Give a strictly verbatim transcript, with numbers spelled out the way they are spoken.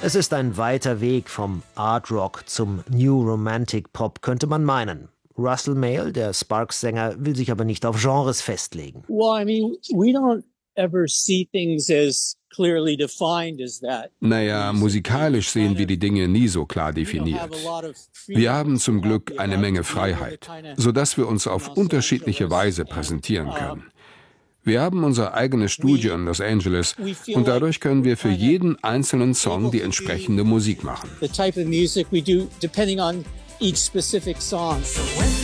Es ist ein weiter Weg vom Art Rock zum New Romantic Pop, könnte man meinen. Russell Mael, der Sparks-Sänger, will sich aber nicht auf Genres festlegen. Well, I mean, we don't ever see things as clearly defined as that. Naja, musikalisch sehen wir die Dinge nie so klar definiert. Wir haben zum Glück eine Menge Freiheit, sodass wir uns auf unterschiedliche Weise präsentieren können. Wir haben unser eigenes Studio in Los Angeles und dadurch können wir für jeden einzelnen Song die entsprechende Musik machen. The type of music we do depending on each specific song.